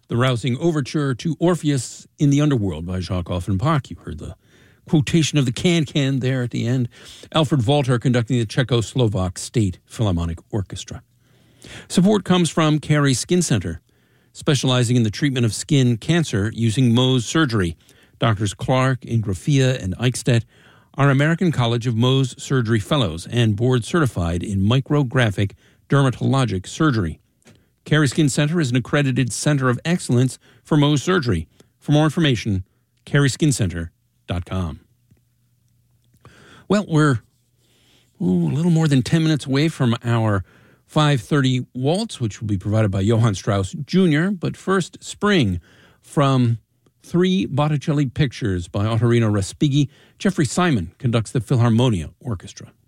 The rousing overture to Orpheus in the Underworld by Jacques Offenbach. You heard the quotation of the can-can there at the end. Alfred Walter conducting the Czechoslovak State Philharmonic Orchestra. Support comes from Carey Skin Center, specializing in the treatment of skin cancer using Mohs surgery. Doctors Clark, Ingrafia, and Eichstätt are American College of Mohs Surgery Fellows and board certified in micrographic dermatologic surgery. Carey Skin Center is an accredited center of excellence for Mohs surgery. For more information, careyskincenter.com. Well, we're a little more than 10 minutes away from our 5:30 waltz, which will be provided by Johann Strauss Jr. But first, Spring from 3 Botticelli Pictures by Ottorino Respighi. Jeffrey Simon conducts the Philharmonia Orchestra.